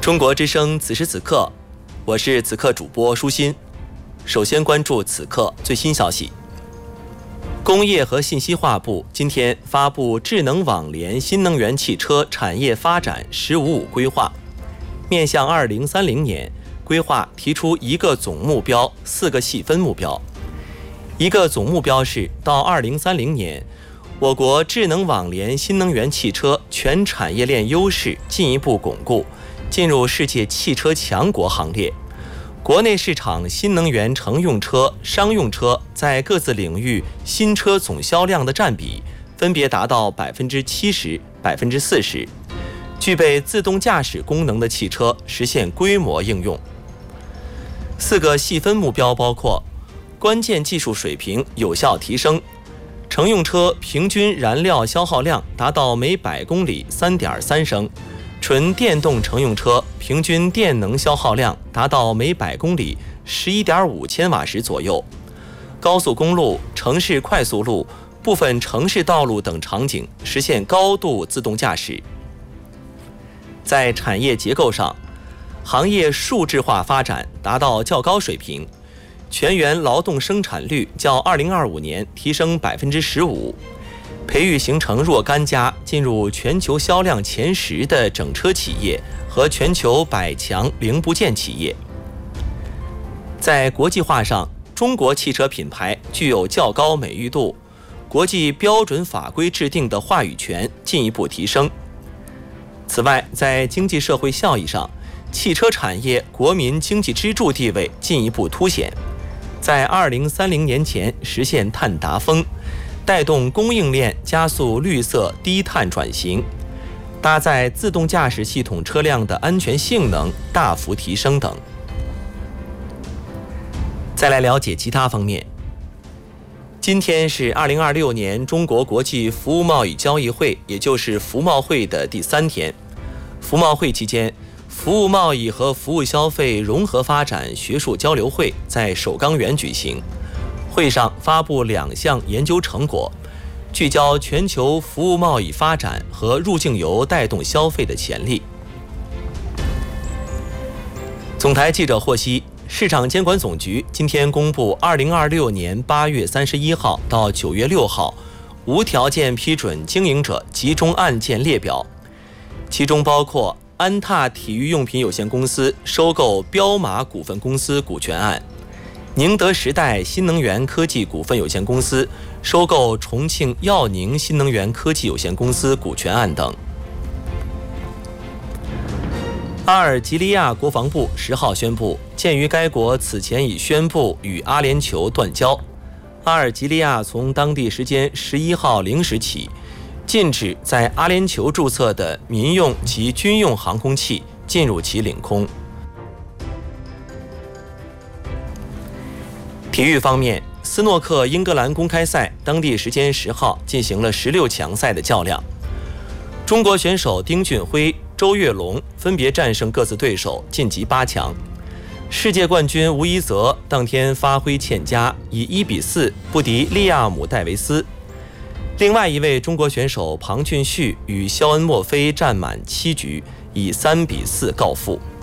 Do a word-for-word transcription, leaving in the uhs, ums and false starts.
中国之声此时此刻，我是此刻主播舒心。首先关注此刻最新消息。工业和信息化部今天发布智能网联新能源汽车产业发展“十五五”规划，面向二零三零年，规划提出一个总目标、四个细分目标。一个总目标是到二零三零年，我国智能网联新能源汽车全产业链优势进一步巩固，进入世界汽车强国行列。国内市场新能源乘用车、商用车在各自领域新车总销量的占比分别达到百分之七十、百分之四十。具备自动驾驶功能的汽车实现规模应用。四个细分目标包括：关键技术水平有效提升，乘用车平均燃料消耗量达到每百公里 三点三升。纯电动乘用车平均电能消耗量达到每百公里 十一点五千瓦时左右，高速公路、城市快速路、部分城市道路等场景实现高度自动驾驶。在产业结构上，行业数字化发展达到较高水平，全员劳动生产率较二零二五年提升 百分之十五，培育形成若干家进入全球销量前十的整车企业和全球百强零部件企业。在国际化上，中国汽车品牌具有较高美誉度，国际标准法规制定的话语权进一步提升。此外，在经济社会效益上，汽车产业国民经济支柱地位进一步凸显，在二零三零年前实现碳达峰，带动供应链加速绿色低碳转型，搭载自动驾驶系统车辆的安全性能大幅提升等。再来了解其他方面。今天是二零二六年中国国际服务贸易交易会，也就是服贸会的第三天。服贸会期间，服务贸易和服务消费融合发展学术交流会在首钢园举行。会上发布两项研究成果，聚焦全球服务贸易发展和入境游带动消费的潜力。总台记者获悉，市场监管总局今天公布二零二六年八月三十一号到九月六号无条件批准经营者集中案件列表，其中包括安踏体育用品有限公司收购彪马股份公司股权案，宁德时代新能源科技股份有限公司收购重庆耀宁新能源科技有限公司股权案等。阿尔及利亚国防部十号宣布，鉴于该国此前已宣布与阿联酋断交，阿尔及利亚从当地时间十一号零时起，禁止在阿联酋注册的民用及军用航空器进入其领空。体育方面，斯诺克英格兰公开赛当地时间十号进行了十六强赛的较量，中国选手丁俊晖、周跃龙分别战胜各自对手晋级八强。世界冠军吴一泽当天发挥欠佳，以一比四不敌利亚姆戴维斯。另外一位中国选手庞俊旭与肖恩莫菲战满七局，以三比四告负。